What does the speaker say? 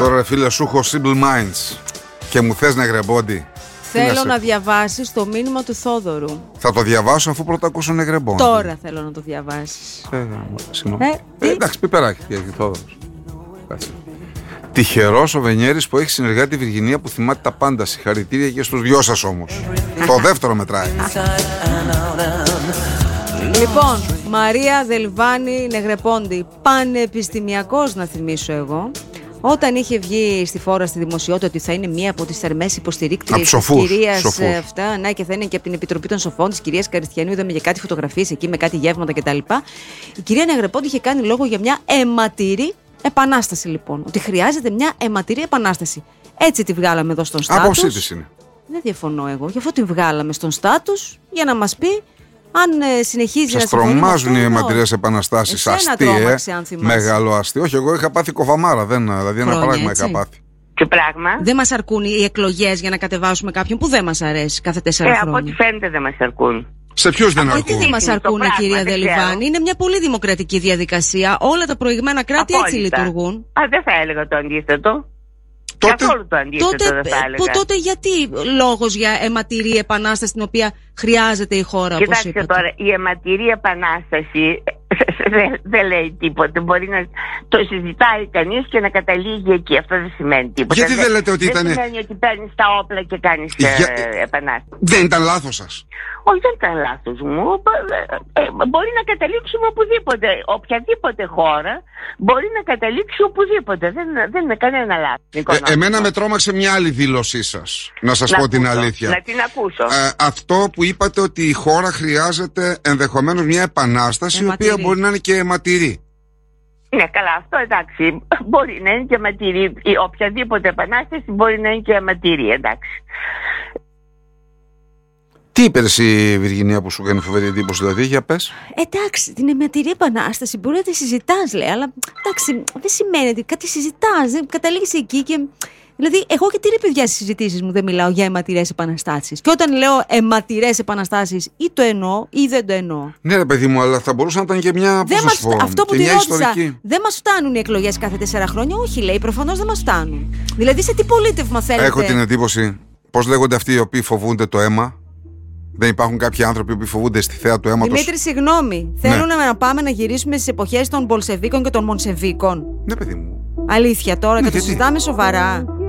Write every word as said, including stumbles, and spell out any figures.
Τώρα φίλε σου έχω Simple Minds και μου θες Νεγρεμπόντι. Θέλω να, να διαβάσεις το μήνυμα του Θόδωρου. Θα το διαβάσω αφού πρώτα ακούσω Νεγρεμπόντι. Τώρα θέλω να το διαβάσεις. Ε, συγγνώμη. Ε, ε, εντάξει, πιπεράκι έχει Θόδωρος. Τυχερός ο Βενιέρης που έχει συνεργάτη τη Βυργινία που θυμάται τα πάντα. Συγχαρητήρια και στους δυο σας όμως. Το δεύτερο μετράει. Λοιπόν, Μαρία Δελβάνη Νεγρεπόντι, πανεπιστημιακός να θυμίσω εγώ. Όταν είχε βγει στη φόρα στη δημοσιότητα ότι θα είναι μία από τις θερμές υποστηρίκτριες της κυρίας αυτά, ναι, και θα είναι και από την Επιτροπή των Σοφών της κυρίας Καριστιανού, είδαμε για κάτι φωτογραφίες εκεί με κάτι γεύματα κτλ. Η κυρία Νεγρεπόντι είχε κάνει λόγο για μια αιματηρή επανάσταση, λοιπόν. Ότι χρειάζεται μια αιματηρή επανάσταση. Έτσι τη βγάλαμε εδώ στον στάτους. Άποψή της είναι. Δεν διαφωνώ εγώ. Γι' αυτό τη βγάλαμε στον στάτους για να μας πει. Αν ε, συνεχίζει σας να συμφωνεί. Σας τρομάζουν οι αιματηρές επαναστάσεις. Αστείε. Μεγάλο αστείο. Όχι, εγώ είχα πάθει κοφαμάρα. Δεν, δηλαδή ένα πράγμα έτσι είχα πάθει. Τι πράγμα. Δεν μας αρκούν οι εκλογές για να κατεβάσουμε κάποιον που δεν μας αρέσει κάθε τέσσερα ε, χρόνια. Από ό,τι φαίνεται δεν μας αρκούν. Σε ποιους δεν αρκούν. Δεν μας αρκούν, κυρία Δελιβάνη. Είναι μια πολύ δημοκρατική διαδικασία. Όλα τα προηγμένα κράτη απόλυτα έτσι λειτουργούν. Α, δεν θα έλεγα το αντίθετο. Τότε, καθόλου το αντίθετο τότε, δεν θα έλεγα. Που, τότε γιατί λόγος για αιματηρή επανάσταση την οποία χρειάζεται η χώρα, όπως είπατε. Κοιτάξτε τώρα, η αιματηρή επανάσταση δεν δε λέει τίποτα. Μπορεί να το συζητάει κανείς και να καταλήγει εκεί. Αυτό δεν σημαίνει τίποτα. Γιατί δεν λέτε ότι ήταν. Δεν σημαίνει ότι παίρνεις τα όπλα και κάνεις για... επανάσταση. Δεν ήταν λάθος σας. Όχι, δεν ήταν λάθος μου. Μπορεί να καταλήξουμε οπουδήποτε. Οποιαδήποτε χώρα μπορεί να καταλήξει οπουδήποτε. Δεν, δεν είναι κανένα λάθος. Ε, εμένα με τρόμαξε μια άλλη δήλωσή σας. Να σας να πω ακούσω, την αλήθεια. Να την ακούσω. Ε, αυτό που είπατε ότι η χώρα χρειάζεται ενδεχομένως μια επανάσταση αιματηρή, η οποία μπορεί να είναι και αιματηρή. Ναι, καλά, αυτό εντάξει. Μπορεί να είναι και αιματηρή. Η οποιαδήποτε επανάσταση μπορεί να είναι και αιματηρή, εντάξει. Τι είπε η Βυργινία που σου κάνει φοβερή εντύπωση, δηλαδή, για πες. Εντάξει, την αιματηρή επανάσταση μπορεί να τη συζητάς, λέει, αλλά εντάξει, δεν σημαίνει ότι κάτι συζητάς, δεν καταλήγεις εκεί και. Δηλαδή, εγώ και τι ρε παιδιά στις συζητήσεις μου δεν μιλάω για αιματηρές επαναστάσεις. Και όταν λέω αιματηρές επαναστάσεις, ή το εννοώ ή δεν το εννοώ. Ναι, ρε παιδί μου, αλλά θα μπορούσε να ήταν και μια. Δεν μας, πω, αυτό που τη ρώτησα, δεν μας φτάνουν οι εκλογές κάθε τέσσερα χρόνια. Όχι, λέει, προφανώς δεν μας φτάνουν. Δηλαδή, σε τι πολίτευμα θέλετε. Έχω την εντύπωση, πώς λέγονται αυτοί οι οποίοι φοβούνται το αίμα. Δεν υπάρχουν κάποιοι άνθρωποι που φοβούνται στη θέα του αίματος. Δημήτρη, συγγνώμη. Ναι. Θέλουν να πάμε να γυρίσουμε στις εποχές των Μπολσεβίκων και των Μονσεβίκων. Ναι, παιδί μου. Αλήθεια τώρα, ναι, και το συζητάμε σοβαρά.